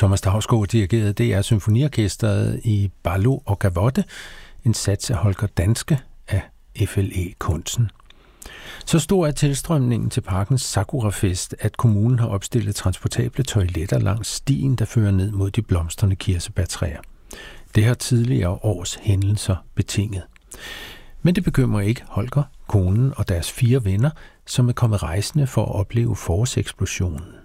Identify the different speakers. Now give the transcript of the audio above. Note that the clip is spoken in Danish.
Speaker 1: Thomas Dausgaard dirigerede DR Symfoniorkestret i Barlo og Gavotte, en sats af Holger Danske af FLE Kunsten. Så stor er tilstrømningen til parkens Sakura-fest, at kommunen har opstillet transportable toiletter langs stien, der fører ned mod de blomstrende kirsebærtræer. Det har tidligere års hændelser betinget. Men det bekymrer ikke Holger, konen og deres 4 venner, som er kommet rejsende for at opleve forårseksplosionen.